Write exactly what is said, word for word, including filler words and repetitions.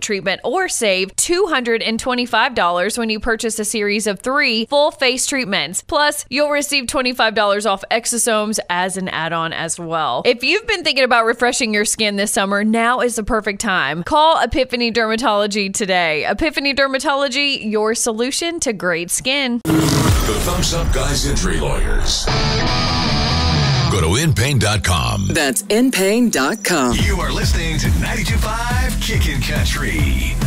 treatment or save two hundred twenty-five dollars when you purchase a series of three full face treatments. Plus, you'll receive twenty-five dollars off exosomes as an add-on as well. If you've been thinking about refreshing your skin this summer, now is the perfect time. Call Epiphany Dermatology today. Epiphany Dermatology, your solution to great skin. The Thumbs Up Guys Injury Lawyers. Go to in pain dot com. That's in pain dot com. You are listening to ninety-two point five Kickin' Country.